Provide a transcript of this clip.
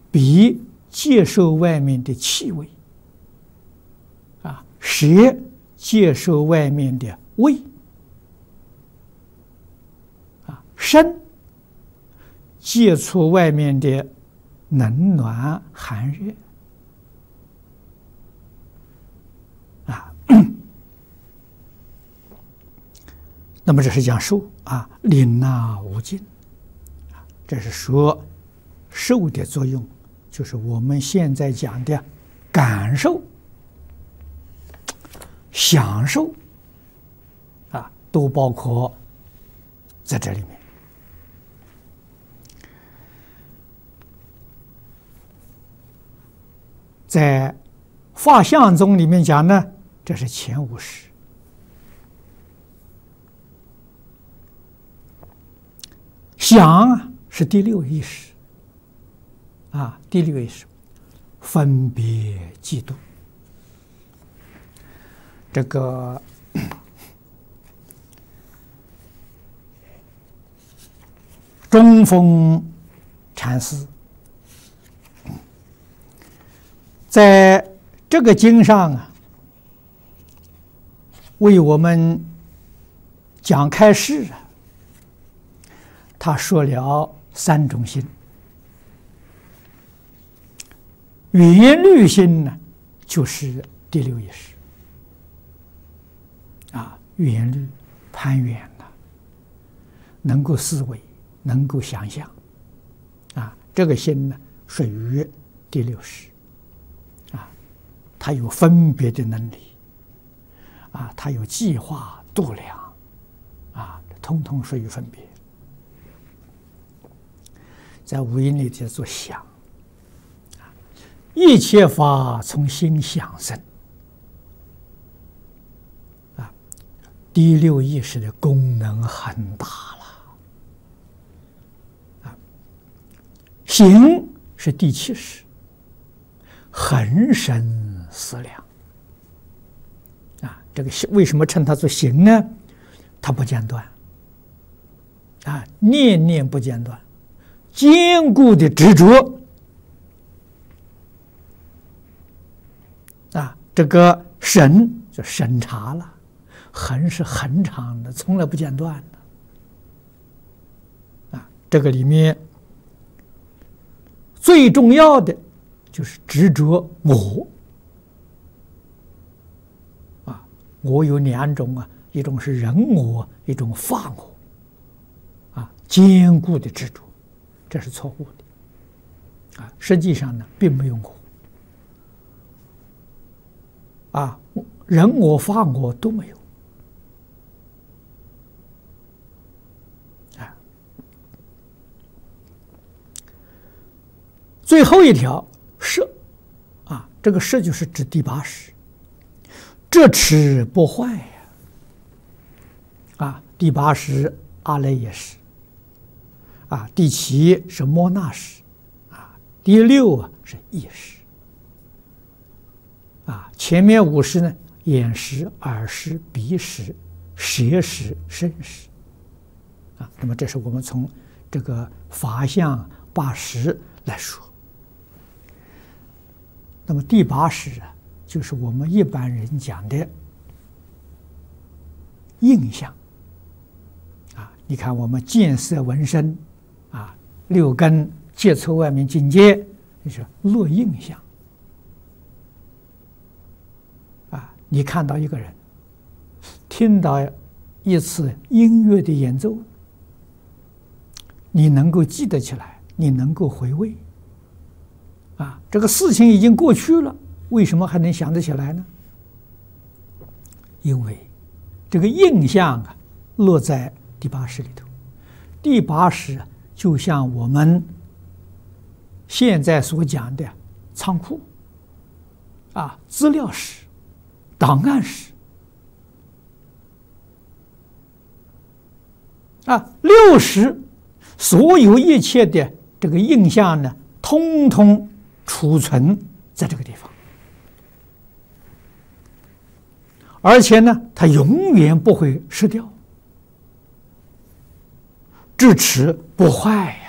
鼻接受外面的气味，舌接受外面的味，身接触外面的冷暖寒热，那么这是讲受领无尽，这是说受的作用，就是我们现在讲的感受、享受都包括在这里面。在法相宗里面讲呢，这是前五识。想是第六意识，第六意识分别嫉妒。这个中峰禅师在这个经上为我们讲开示他说了三种心。缘虑心呢，就是第六意识缘虑攀缘能够思维，能够想象这个心呢属于第六识它有分别的能力它有计划度量通通属于分别。在五蕴里叫做想，一切法从心想生第六意识的功能很大了行是第七识，恒生思量这个为什么称它做行呢？它不间断念念不间断，坚固的执着这个审就审查了，恒是恒长的，从来不间断的这个里面最重要的就是执着我我有两种一种是人我，一种法我坚固的执着，这是错误的实际上呢并没有我人我法我都没有最后一条摄这个摄就是指第八识，这持不坏第八识阿赖耶识第七是摩那识第六是意识前面五识呢，眼识、耳识、鼻识、舌识、身识那么这是我们从这个法相八识来说。那么第八识就是我们一般人讲的印象你看我们见色闻声六根接触外面境界，就是落印象你看到一个人，听到一次音乐的演奏，你能够记得起来，你能够回味这个事情已经过去了，为什么还能想得起来呢？因为这个印象落在第八识里头。第八识就像我们现在所讲的仓库资料室、档案室六识所有一切的这个印象呢，通通储存在这个地方，而且呢它永远不会失掉，智持不坏